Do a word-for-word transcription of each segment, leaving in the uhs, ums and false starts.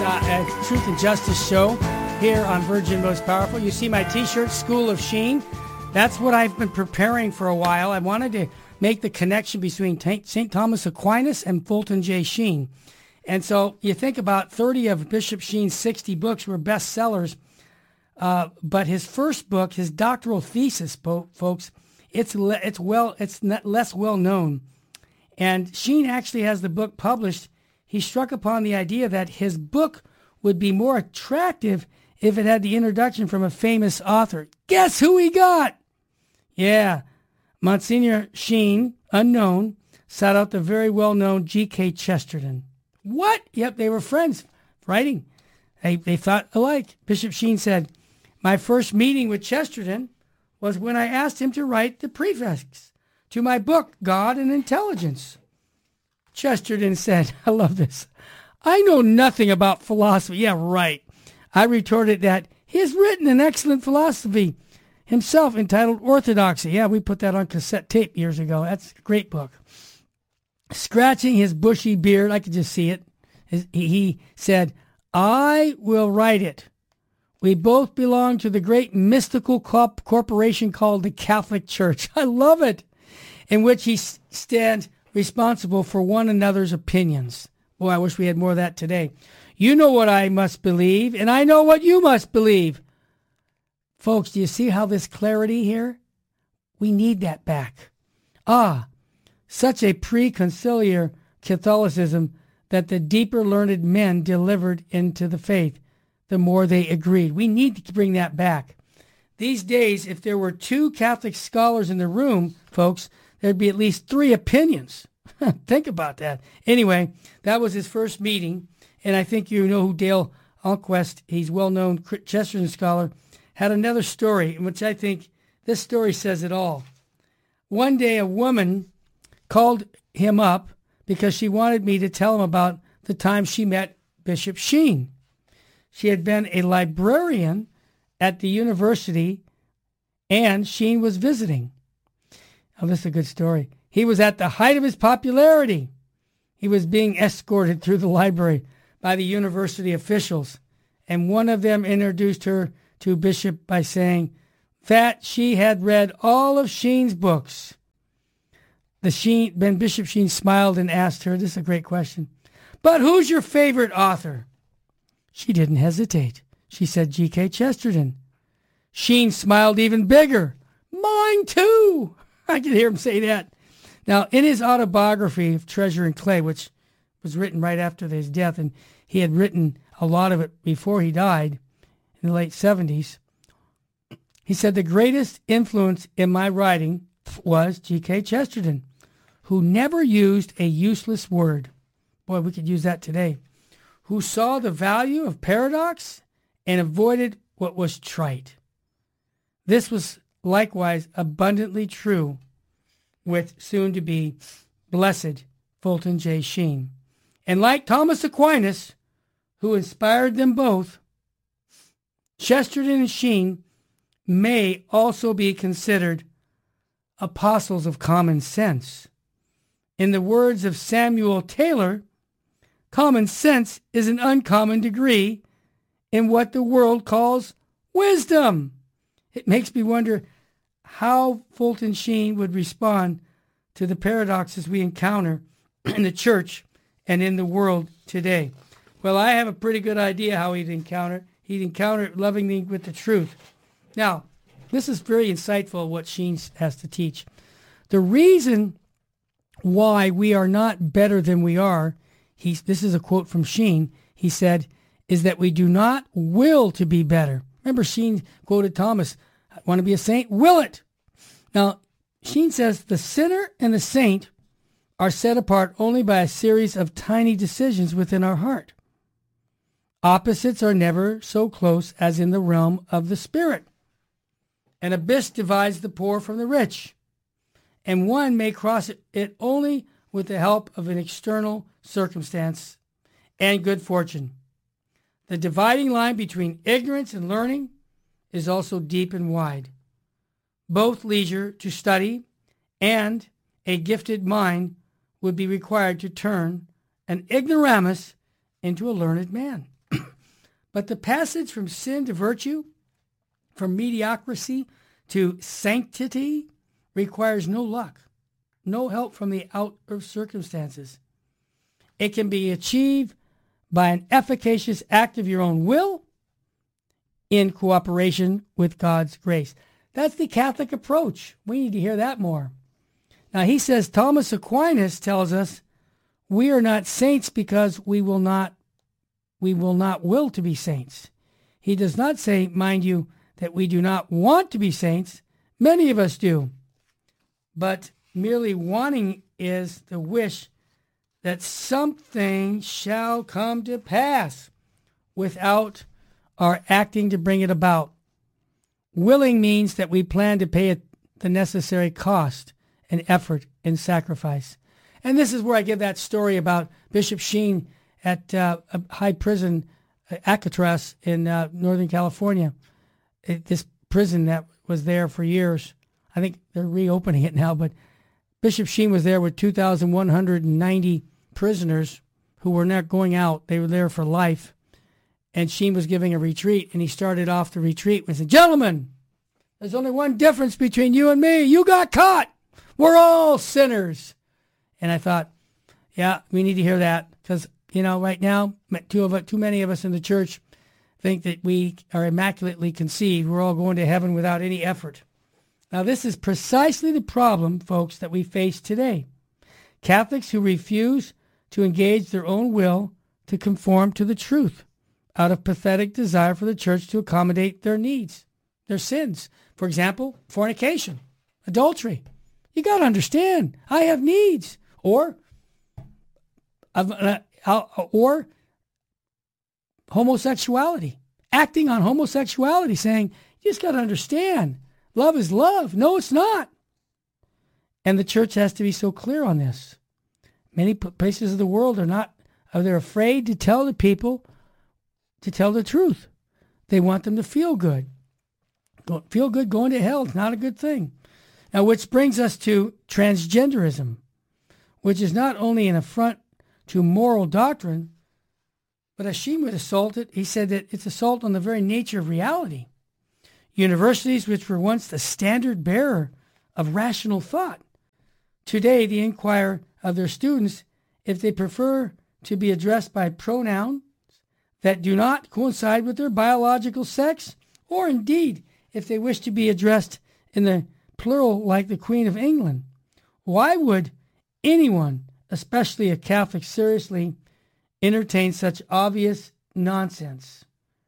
uh, a Truth and Justice show here on Virgin Most Powerful. You see my t-shirt, School of Sheen. That's what I've been preparing for a while. I wanted to make the connection between Saint Thomas Aquinas and Fulton J. Sheen. And so you think about thirty of Bishop Sheen's sixty books were bestsellers, uh, but his first book, his doctoral thesis, folks, it's le- it's well it's not less well known. And Sheen actually has the book published. He struck upon the idea that his book would be more attractive if it had the introduction from a famous author. Guess who he got? Yeah, Monsignor Sheen, unknown, sought out the very well-known G K Chesterton. What? Yep, they were friends, writing. They, they thought alike. Bishop Sheen said, my first meeting with Chesterton was when I asked him to write the preface to my book, God and Intelligence. Chesterton said, I love this, I know nothing about philosophy. Yeah, right. I retorted that he has written an excellent philosophy himself entitled Orthodoxy. Yeah, we put that on cassette tape years ago. That's a great book. Scratching his bushy beard, I could just see it, he said, I will write it. We both belong to the great mystical corporation called the Catholic Church. I love it. In which he stands responsible for one another's opinions. Boy, I wish we had more of that today. You know what I must believe, and I know what you must believe. Folks, do you see how this clarity here? We need that back. Ah, such a pre-conciliar Catholicism that the deeper learned men delivered into the faith, the more they agreed. We need to bring that back. These days, if there were two Catholic scholars in the room, folks, there'd be at least three opinions. Think about that. Anyway, that was his first meeting, and I think you know who Dale Alquist, he's a well-known Chesterton scholar, had another story in which I think this story says it all. One day a woman called him up because she wanted me to tell him about the time she met Bishop Sheen. She had been a librarian at the university, and Sheen was visiting. Oh, this is a good story. He was at the height of his popularity. He was being escorted through the library by the university officials, and one of them introduced her to Bishop by saying that she had read all of Sheen's books. The Sheen, Ben Bishop Sheen smiled and asked her, this is a great question, but who's your favorite author? She didn't hesitate. She said G K Chesterton. Sheen smiled even bigger. Mine too. I could hear him say that. Now, in his autobiography of Treasure and Clay, which was written right after his death, and he had written a lot of it before he died in the late seventies, he said, the greatest influence in my writing was G K Chesterton, who never used a useless word. Boy, we could use that today. Who saw the value of paradox and avoided what was trite. This was likewise abundantly true with soon-to-be blessed Fulton J. Sheen. And like Thomas Aquinas, who inspired them both, Chesterton and Sheen may also be considered apostles of common sense. In the words of Samuel Taylor, common sense is an uncommon degree in what the world calls wisdom. It makes me wonder how Fulton Sheen would respond to the paradoxes we encounter in the church and in the world today. Well, I have a pretty good idea how he'd encounter. He'd encounter it lovingly with the truth. Now, this is very insightful what Sheen has to teach. The reason why we are not better than we are, he's, this is a quote from Sheen, he said, is that we do not will to be better. Remember Sheen quoted Thomas, I want to be a saint, will it. Now, Sheen says the sinner and the saint are set apart only by a series of tiny decisions within our heart. Opposites are never so close as in the realm of the spirit. An abyss divides the poor from the rich, and one may cross it only with the help of an external circumstance and good fortune. The dividing line between ignorance and learning is also deep and wide. Both leisure to study and a gifted mind would be required to turn an ignoramus into a learned man. But the passage from sin to virtue, from mediocrity to sanctity, requires no luck, no help from the outer circumstances. It can be achieved by an efficacious act of your own will in cooperation with God's grace. That's the Catholic approach. We need to hear that more. Now, he says, Thomas Aquinas tells us we are not saints because we will not we will not will to be saints. He does not say, mind you, that we do not want to be saints. Many of us do. But merely wanting is the wish that something shall come to pass without our acting to bring it about. Willing means that we plan to pay it the necessary cost and effort and sacrifice. And this is where I give that story about Bishop Sheen at uh, a high prison, uh, Alcatraz in uh, Northern California. It, this prison that was there for years. I think they're reopening it now, but Bishop Sheen was there with two thousand one hundred ninety prisoners who were not going out. They were there for life. And Sheen was giving a retreat, and he started off the retreat and said, gentlemen, there's only one difference between you and me. You got caught. We're all sinners. And I thought, yeah, we need to hear that because, you know, right now, too, of, too many of us in the church think that we are immaculately conceived. We're all going to heaven without any effort. Now, this is precisely the problem, folks, that we face today. Catholics who refuse to engage their own will to conform to the truth out of pathetic desire for the church to accommodate their needs, their sins. For example, fornication, adultery. You got to understand, I have needs. Or, uh, or homosexuality, acting on homosexuality, saying, you just got to understand, love is love. No, it's not. And the church has to be so clear on this. Many places of the world are not, are they're afraid to tell the people to tell the truth. They want them to feel good. Don't feel good going to hell. It's not a good thing. Now, which brings us to transgenderism, which is not only an affront to moral doctrine, but as Sheen would assault it, he said that it's assault on the very nature of reality. Universities, which were once the standard bearer of rational thought, today they inquire of their students if they prefer to be addressed by pronouns that do not coincide with their biological sex, or indeed if they wish to be addressed in the plural like the Queen of England. Why would anyone, especially a Catholic, seriously entertain such obvious nonsense?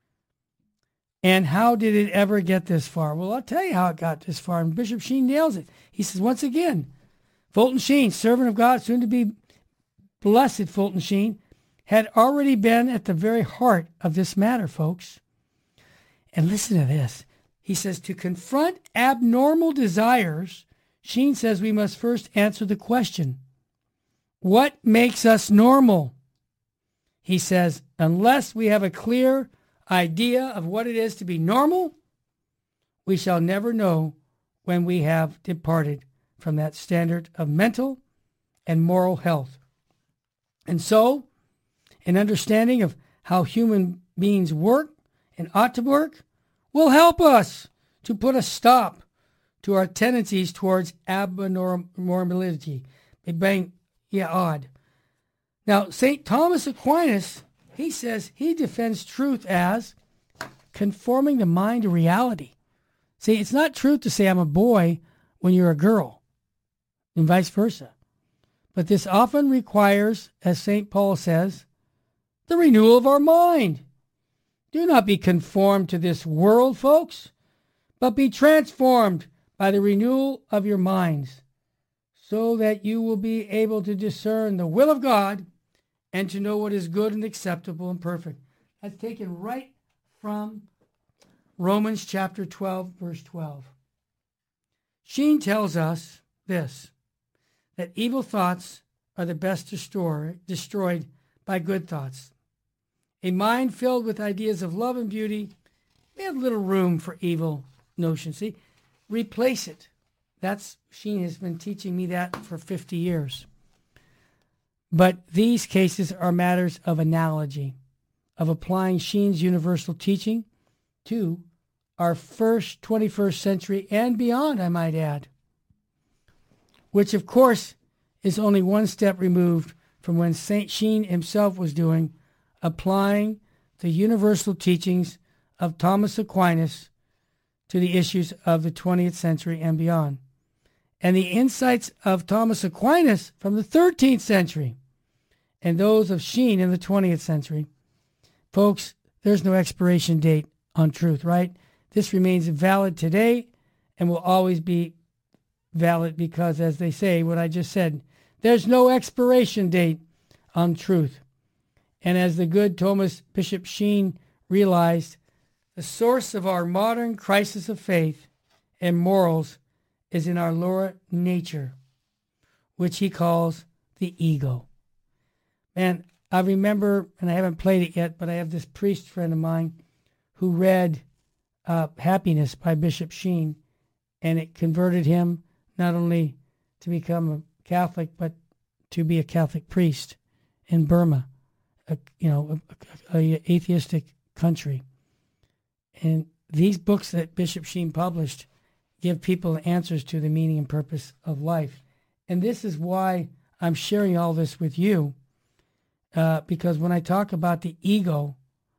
And how did it ever get this far? Well, I'll tell you how it got this far, and Bishop Sheen nails it. He says, once again, Fulton Sheen, servant of God, soon to be blessed Fulton Sheen, had already been at the very heart of this matter, folks. And listen to this. He says, to confront abnormal desires, Sheen says we must first answer the question, what makes us normal? He says, unless we have a clear idea of what it is to be normal, we shall never know when we have departed from that standard of mental and moral health. And so, an understanding of how human beings work and ought to work will help us to put a stop to our tendencies towards abnormality. Big bang, yeah, odd. Now, Saint Thomas Aquinas, he says he defends truth as conforming the mind to reality. See, it's not truth to say I'm a boy when you're a girl, and vice versa. But this often requires, as Saint Paul says, the renewal of our mind. Do not be conformed to this world, folks, but be transformed by the renewal of your minds, so that you will be able to discern the will of God and to know what is good and acceptable and perfect. That's taken right from Romans chapter twelve, verse twelve. Sheen tells us this, that evil thoughts are the best destroy, destroyed by good thoughts. A mind filled with ideas of love and beauty may have little room for evil notions. See, replace it. That's, Sheen has been teaching me that for fifty years. But these cases are matters of analogy. of applying Sheen's universal teaching to our first twenty-first century and beyond, I might add, which of course is only one step removed from when Saint Sheen himself was doing, applying the universal teachings of Thomas Aquinas to the issues of the twentieth century and beyond. And the insights of Thomas Aquinas from the thirteenth century and those of Sheen in the twentieth century. Folks, there's no expiration date on truth, right? This remains valid today and will always be valid because, as they say, what I just said, there's no expiration date on truth. And as the good Thomas Bishop Sheen realized, the source of our modern crisis of faith and morals is in our lower nature, which he calls the ego. Man, I remember, and I haven't played it yet, but I have this priest friend of mine who read uh, Happiness by Bishop Sheen, and it converted him not only to become a Catholic, but to be a Catholic priest in Burma, a, you know, a, a, a atheistic country. And these books that Bishop Sheen published give people answers to the meaning and purpose of life. And this is why I'm sharing all this with you, uh, because when I talk about the ego,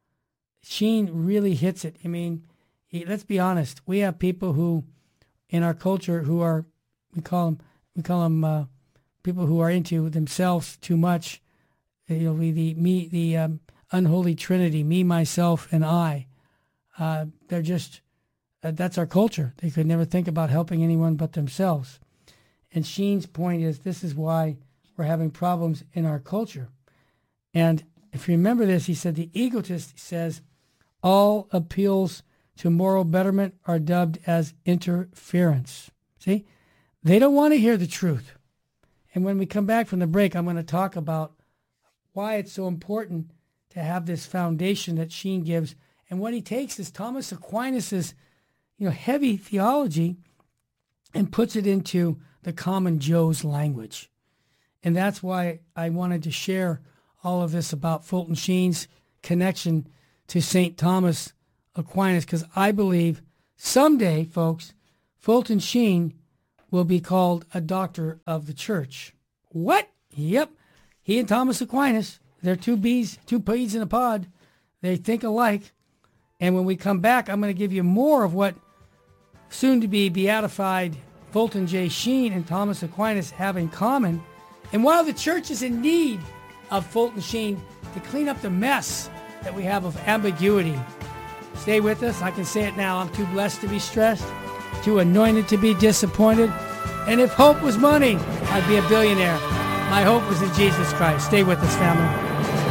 Sheen really hits it. I mean, he, let's be honest. We have people who, in our culture, who are, we call them, we call them uh, people who are into themselves too much. You know, we, the me, the um, unholy trinity, me, myself, and I. Uh, they're just, uh, that's our culture. They could never think about helping anyone but themselves. And Sheen's point is, this is why we're having problems in our culture. And if you remember this, he said, the egotist says, all appeals to moral betterment are dubbed as interference. See? They don't want to hear the truth. And when we come back from the break, I'm going to talk about why it's so important to have this foundation that Sheen gives. And what he takes is Thomas Aquinas' you know, heavy theology and puts it into the common Joe's language. And that's why I wanted to share all of this about Fulton Sheen's connection to Saint Thomas Aquinas, because I believe someday, folks, Fulton Sheen will be called a doctor of the church. What? Yep. He and Thomas Aquinas, they're two bees, two peas in a pod. They think alike. And when we come back, I'm going to give you more of what soon-to-be beatified Fulton J. Sheen and Thomas Aquinas have in common. And while the church is in need of Fulton Sheen to clean up the mess that we have of ambiguity, stay with us. I can say it now. I'm too blessed to be stressed, too anointed to be disappointed. And if hope was money, I'd be a billionaire. My hope was in Jesus Christ. Stay with us, family.